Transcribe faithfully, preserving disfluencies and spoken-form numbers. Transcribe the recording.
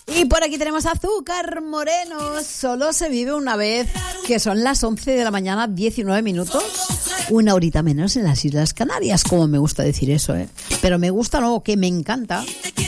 Y por aquí tenemos Azúcar Moreno. Solo se vive una vez, que son las once de la mañana, diecinueve minutos. Una horita menos en las Islas Canarias, como me gusta decir eso, ¿eh? Pero me gusta, no, que me encanta.